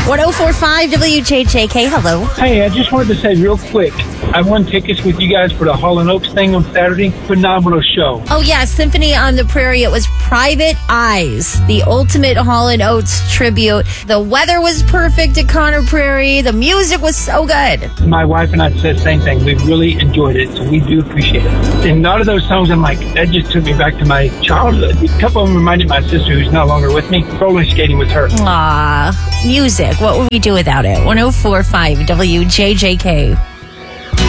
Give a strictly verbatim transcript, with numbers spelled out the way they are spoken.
one oh four point five W J J K. Hello. Hey, I just wanted to say real quick, I won tickets with you guys for the Hall and Oaks thing on Saturday. Phenomenal show. Oh, yeah, Symphony on the Prairie. It was Private Eyes, the ultimate Hall and Oates tribute. The weather was perfect at Conner Prairie. The music was so good. My wife and I said the same thing. We really enjoyed it, so we do appreciate it. And a lot of those songs, I'm like, that just took me back to my childhood. A couple of them reminded my sister, who's no longer with me, roller skating with her. Aw, music. What would we do without it? one oh four point five W J J K.